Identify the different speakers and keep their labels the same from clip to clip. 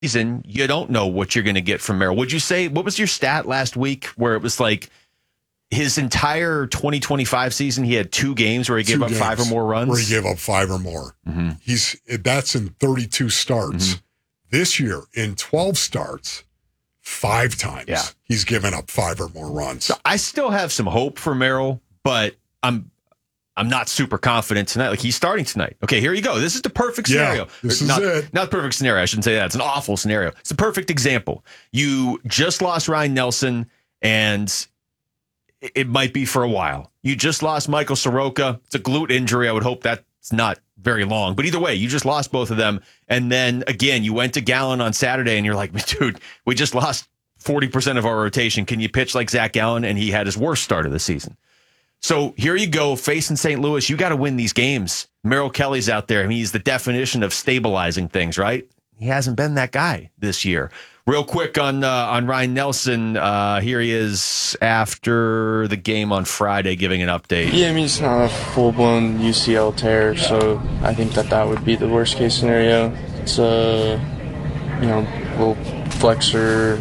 Speaker 1: season, you don't know what you're going to get from Merrill. Would you say, what was your stat last week where it was like his entire 2025 season, he had 2 games where he gave up 5 or more runs?
Speaker 2: Where he gave up 5 or more. Mm-hmm. That's in 32 starts. Mm-hmm. This year, in 12 starts, 5 times he's given up 5 or more runs.
Speaker 1: So I still have some hope for Merrill, but I'm not super confident tonight. Like, he's starting tonight. Okay, here you go. This is the perfect scenario.
Speaker 2: This is it.
Speaker 1: Not the perfect scenario. I shouldn't say that. It's an awful scenario. It's the perfect example. You just lost Ryan Nelson, and it might be for a while. You just lost Michael Soroka. It's a glute injury. I would hope that's not very long. But either way, you just lost both of them. And then, again, you went to Gallen on Saturday, and you're like, dude, we just lost 40% of our rotation. Can you pitch like Zach Gallen? And he had his worst start of the season. So here you go, facing St. Louis. You got to win these games. Merrill Kelly's out there. I mean, he's the definition of stabilizing things, right? He hasn't been that guy this year. Real quick on Ryan Nelson. Here he is after the game on Friday, giving an update.
Speaker 3: Yeah, I mean, it's not a full-blown UCL tear, so I think that would be the worst-case scenario. It's a, little flexor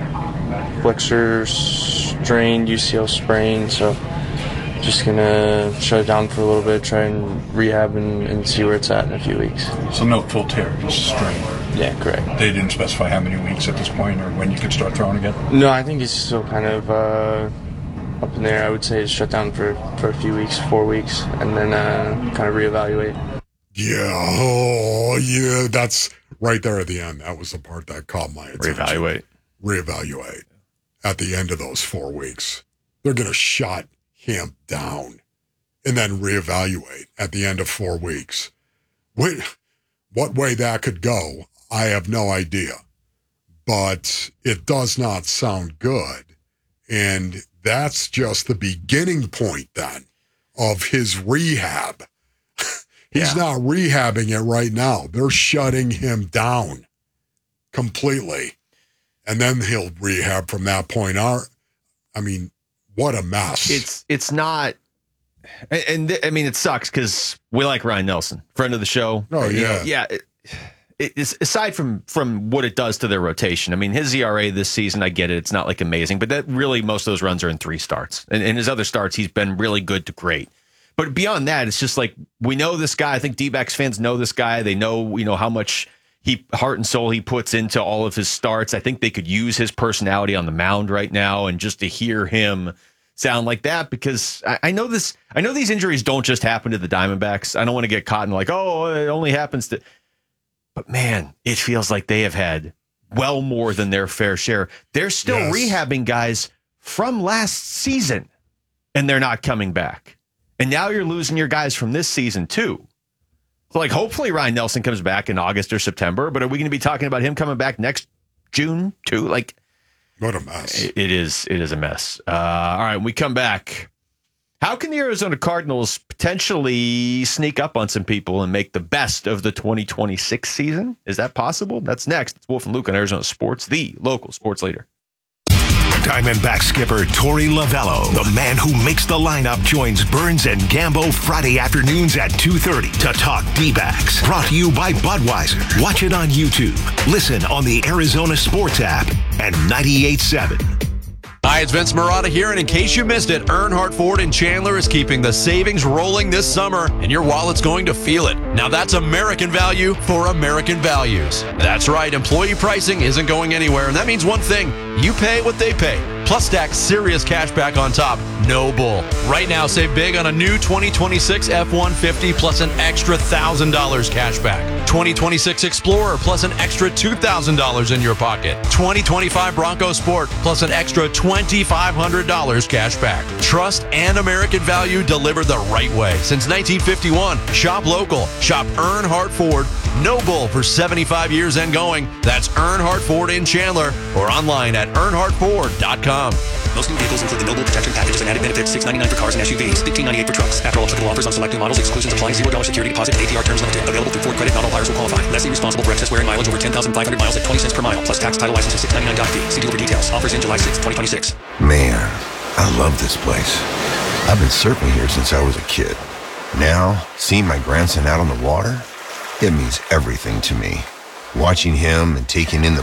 Speaker 3: strain, UCL sprain, so just gonna shut it down for a little bit, try and rehab and see where it's at in a few weeks.
Speaker 4: So no full tear, just a strain.
Speaker 3: Yeah, correct.
Speaker 4: They didn't specify how many weeks at this point or when you could start throwing again?
Speaker 3: No, I think it's still kind of up in there. I would say it's shut down for a few weeks, 4 weeks, and then kind of reevaluate.
Speaker 2: Yeah, that's right there at the end. That was the part that caught my attention. Reevaluate. At the end of those 4 weeks. They're going to shut him down and then reevaluate at the end of 4 weeks. What way that could go, I have no idea. But it does not sound good. And that's just the beginning point then of his rehab. He's not rehabbing it right now. They're shutting him down completely. And then he'll rehab from that point on. I mean, what a mess.
Speaker 1: It's not, and I mean, it sucks because we like Ryan Nelson, friend of the show.
Speaker 2: Oh, yeah.
Speaker 1: It's aside from what it does to their rotation. I mean, his ERA this season, I get it. It's not like amazing, but that really, most of those runs are in 3 starts. And in his other starts, he's been really good to great. But beyond that, it's just like, we know this guy. I think D-backs fans know this guy. They know, how much heart and soul he puts into all of his starts. I think they could use his personality on the mound right now, and just to hear him sound like that, because I know these injuries don't just happen to the Diamondbacks. I don't want to get caught in like, oh, it only happens to, but man, it feels like they have had well more than their fair share. They're still rehabbing guys from last season, and they're not coming back. And now you're losing your guys from this season too. So, like, hopefully Ryan Nelson comes back in August or September, but are we going to be talking about him coming back next June too? Like,
Speaker 2: what a mess.
Speaker 1: It is a mess. All right, when we come back, how can the Arizona Cardinals potentially sneak up on some people and make the best of the 2026 season? Is that possible? That's next. It's Wolf and Luke on Arizona Sports, the local sports leader.
Speaker 5: Diamondback skipper Torey Lovello, the man who makes the lineup, joins Burns and Gambo Friday afternoons at 2:30 to talk D-backs. Brought to you by Budweiser. Watch it on YouTube. Listen on the Arizona Sports app and 98.7.
Speaker 6: Hi, it's Vince Marotta here, and in case you missed it, Earnhardt Ford in Chandler is keeping the savings rolling this summer, and your wallet's going to feel it. Now that's American value for American values. That's right, employee pricing isn't going anywhere, and that means one thing: you pay what they pay. Plus stack serious cash back on top. No bull. Right now, save big on a new 2026 F-150 plus an extra $1,000 cash back. 2026 Explorer plus an extra $2,000 in your pocket. 2025 Bronco Sport plus an extra $2,500 cash back. Trust and American value delivered the right way. Since 1951, shop local. Shop Earnhardt Ford. No bull for 75 years and going. That's Earnhardt Ford in Chandler or online at earnhardtford.com.
Speaker 7: Most new vehicles include the Noble Protection Packages and added benefits, $699 for cars and SUVs, $1598 for trucks. After all applicable offers on selected models, exclusions apply. $0 security deposit and APR terms limited. Available through Ford Credit. Not all buyers will qualify. Lessee responsible for excess wear and mileage over 10,500 miles at 20 cents per mile, plus tax, title, license, and $699 doc fee. See dealer for details. Offers in July 6, 2026.
Speaker 5: Man, I love this place. I've been surfing here since I was a kid. Now, seeing my grandson out on the water, it means everything to me.
Speaker 8: Watching him and taking in the